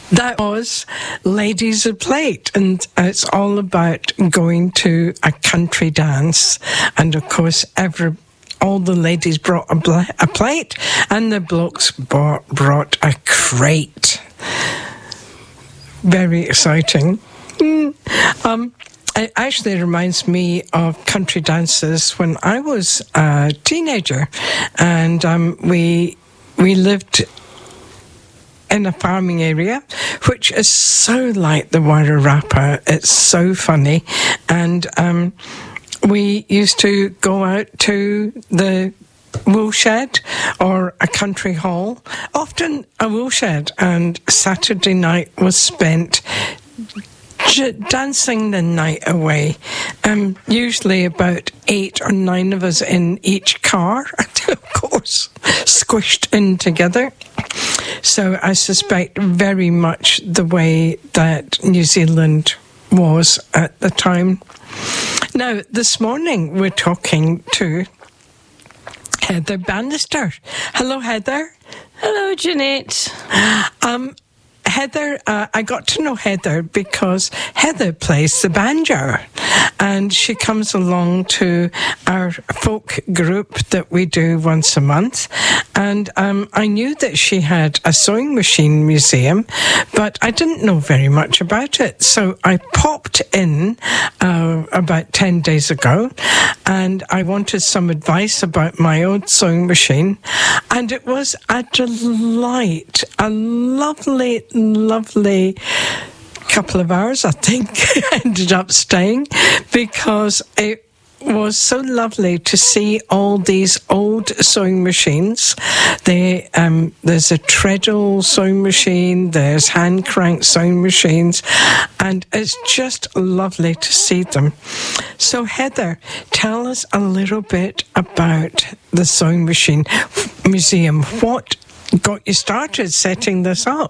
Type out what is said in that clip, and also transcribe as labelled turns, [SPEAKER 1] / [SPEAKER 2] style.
[SPEAKER 1] That was Ladies of Plate, and it's all about going to a country dance. And of course, all the ladies brought a plate, and the blokes brought a crate. Very exciting. It actually reminds me of country dances when I was a teenager, and we lived in a farming area, which is so like the Wairarapa. It's so funny. And we used to go out to the woolshed or a country hall, often a woolshed, and Saturday night was spent dancing the night away. Usually about 8 or 9 of us in each car, of course, squished in together. So I suspect very much the way that New Zealand was at the time. Now, this morning we're talking to Heather Bannister. Hello, Heather.
[SPEAKER 2] Hello, Jeanette.
[SPEAKER 1] Heather, I got to know Heather because Heather plays the banjo, and she comes along to our folk group that we do once a month. And I knew that she had a sewing machine museum, but I didn't know very much about it. So I popped in about 10 days ago, and I wanted some advice about my own sewing machine. And it was a delight, a lovely couple of hours, I think, I ended up staying, because it was so lovely to see all these old sewing machines. There's a treadle sewing machine, there's hand crank sewing machines, and it's just lovely to see them. So Heather, tell us a little bit about the Sewing Machine Museum. What got you started setting this up?